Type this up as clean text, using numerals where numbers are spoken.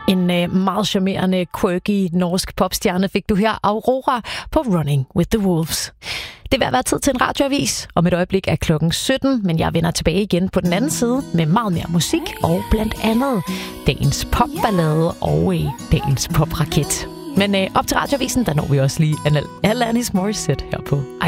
En meget charmerende, quirky norsk popstjerne fik du her, Aurora, på Running with the Wolves. Det vil være tid til en radioavis. Om et øjeblik er klokken 17, men jeg vender tilbage igen på den anden side med meget mere musik og blandt andet dagens popballade og dagens popraket. Men op til radioavisen, der når vi også lige Alanis Morissette her på